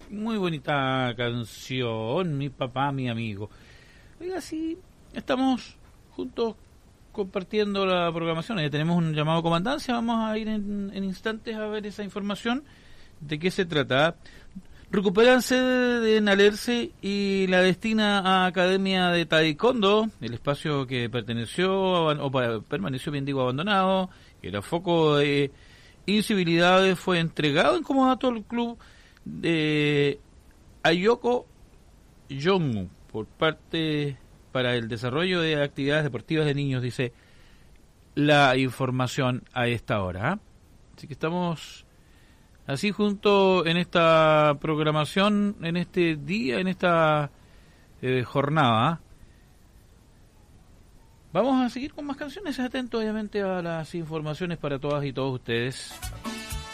Muy bonita canción, mi papá, mi amigo. Oiga, sí, estamos juntos compartiendo la programación. Ya tenemos un llamado a comandancia. Vamos a ir en instantes a ver esa información. ¿De qué se trata? Recuperan sede de Nalerce y la destina a Academia de Taekwondo, el espacio que permaneció, bien digo, abandonado, que era foco de incivilidades, fue entregado en comodato al club de Ayoko Yongu por parte para el desarrollo de actividades deportivas de niños, dice la información a esta hora. Así que estamos así junto en esta programación, en este día, en esta jornada. Vamos a seguir con más canciones, atentos obviamente a las informaciones para todas y todos ustedes.